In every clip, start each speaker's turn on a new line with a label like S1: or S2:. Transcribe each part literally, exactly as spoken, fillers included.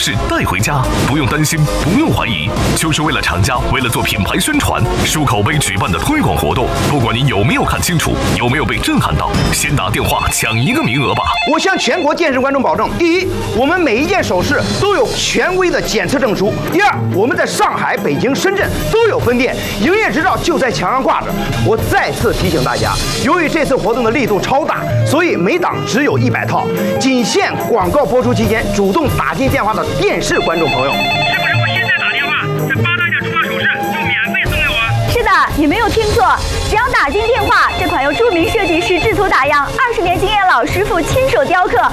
S1: 饰带回家，不用担心，不用怀疑，就是为了厂家为了做品牌宣传，漱口杯举办的推广活动。不管您有没有看清楚，有没有被震撼到，先打电话抢一个名额吧！
S2: 我向全国电视观众保证：第一，我们每一件首饰都有权威的检测证书；第二，我们在上海、北京、深圳都有分店，营业执照就在墙上挂着。我再次提醒大家，由于这次活动的力度超大，所以每档只有一百套，仅限广告播出期间主动打进电话的电视观众朋友。
S3: 是不是我现在打电话，这八大件珠宝首饰就免费送给我？
S4: 是的，你没有听错，只要打进电话，这款由著名设计师制图打样、二十年经验老师傅亲手雕刻。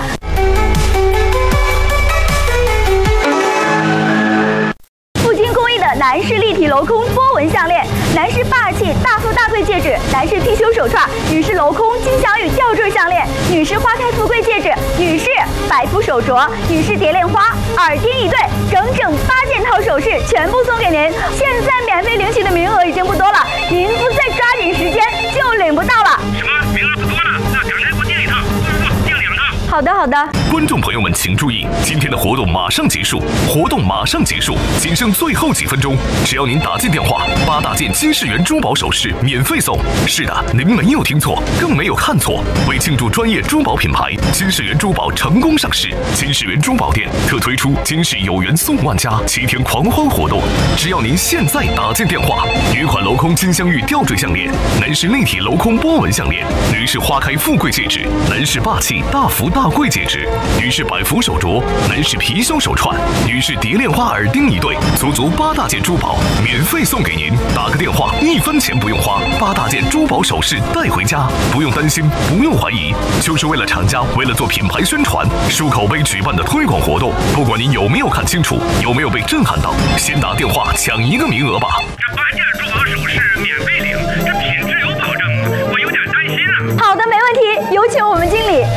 S4: 富金工艺的男士立体镂空波纹项链，男士霸气大富大贵戒指，男士貔貅手串，女士镂空金镶玉吊坠项链，女士花开富贵戒指，女士百福手镯，女士蝶恋花，耳钉一对，整整八件套首饰全部送给您。现在免费领取的名额已经不多了，您不再抓紧时间就领不到了。
S3: 什么名额不多了？那赶快给我订一套，不不不，订两套。
S4: 好的好的。
S1: 观众朋友们请注意，今天的活动马上结束，活动马上结束，仅剩最后几分钟，只要您打进电话，八大件金世缘珠宝首饰免费送。是的，您没有听错，更没有看错。为庆祝专业珠宝品牌金世缘珠宝成功上市，金世缘珠宝店特推出金世有缘送万家七天狂欢活动。只要您现在打进电话，女款镂空金镶玉吊坠项链，男士立体镂空波纹项链，女士花开富贵戒指，男士霸气大福大贵戒指，女士百福手镯，男士貔貅手串，女士蝶恋花耳钉一对，足足八大件珠宝免费送给您。打个电话，一分钱不用花，八大件珠宝首饰带回家，不用担心，不用怀疑，就是为了厂家为了做品牌宣传，漱口杯举办的推广活动。不管您有没有看清楚，有没有被震撼到，先打电话抢一个名额吧！
S3: 这八件珠宝首饰免费领，这品质有保证，我有点担心啊。
S4: 好的，没问题，有请我们经理。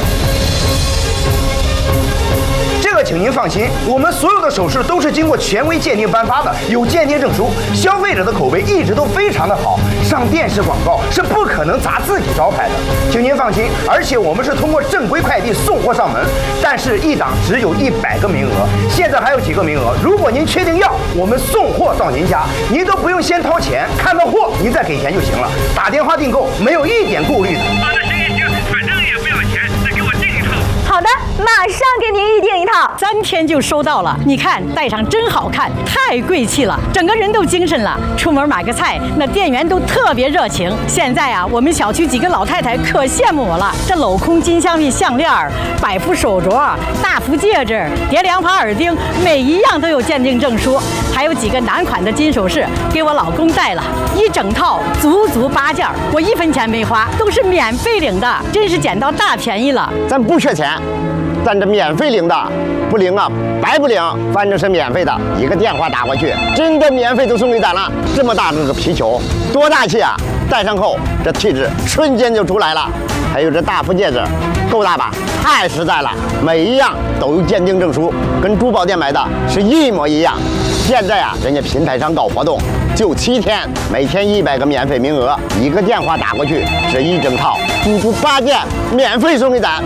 S2: 这个请您放心，我们所有的首饰都是经过权威鉴定颁发的，有鉴定证书，消费者的口碑一直都非常的好，上电视广告是不可能砸自己招牌的，请您放心。而且我们是通过正规快递送货上门，但是一档只有一百个名额，现在还有几个名额，如果您确定要，我们送货到您家，您都不用先掏钱，看到货您再给钱就行了，打电话订购没有一点顾虑的。
S3: 啊，那行行行，反正也不要钱，再给我订一套。
S4: 好的，马上给您预定一套。
S5: 三天就收到了，你看戴上真好看，太贵气了，整个人都精神了。出门买个菜，那店员都特别热情。现在啊，我们小区几个老太太可羡慕我了。这镂空金镶玉项链、百福手镯、大福戒指、蝶恋花耳钉，每一样都有鉴定证书。还有几个男款的金首饰，给我老公戴了，一整套足足八件，我一分钱没花，都是免费领的，真是捡到大便宜了。
S6: 咱不缺钱。咱这免费领的，不领啊，白不领，反正是免费的。一个电话打过去，真的免费都送给咱了。这么大这个皮球，多大气啊！戴上后，这气质瞬间就出来了。还有这大福戒指，够大吧？太实在了，每一样都有鉴定证书，跟珠宝店买的是一模一样。现在啊，人家平台上搞活动，就七天，每天一百个免费名额，一个电话打过去，这一整套足足八件，免费送给咱。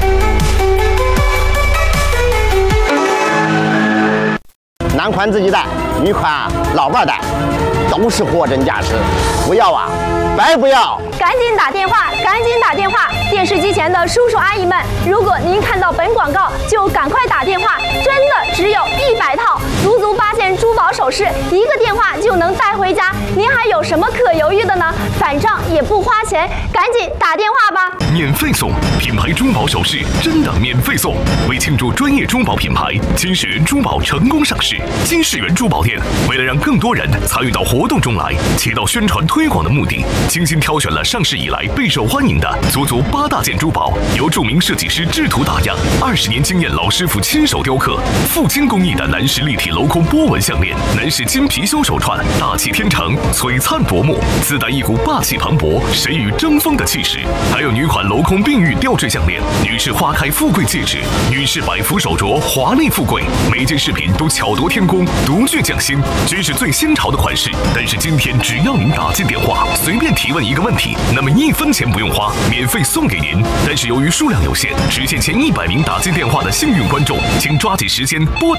S6: 男款自己带，女款老伴带，都是货真价实，不要啊，白不要！
S4: 赶紧打电话，赶紧打电话！电视机前的叔叔阿姨们，如果您看到本广告，就赶快打电话，真的只有一百套，足足八件珠宝首饰，一个电话就能带回家。您还有什么可犹豫的呢？反正也不花钱，赶紧打电话吧！
S1: 免费送，品牌珠宝首饰真的免费送。为庆祝专业珠宝品牌金世缘珠宝成功上市，金世缘珠宝店为了让更多人参与到活动中来，起到宣传推广的目的，精心挑选了上市以来备受欢迎的足足八大件珠宝，由著名设计师制图打样，二十年经验老师傅亲手雕刻，富金工艺的男士立体镂空波纹项链，男士金貔貅手串，大气天成，璀璨夺目，自带一股霸气磅礴、谁与争锋的气势。还有女款镂空碧玉吊坠项链，女士花开富贵戒指，女士百福手镯，华丽富贵，每件饰品都巧夺天工，独具匠心，真是最新潮的款式。但是今天只要您打进电话，随便提问一个问题，那么一分钱不用花，免费送给您。但是由于数量有限，只限前一百名打进电话的幸运观众，请抓紧时间拨打。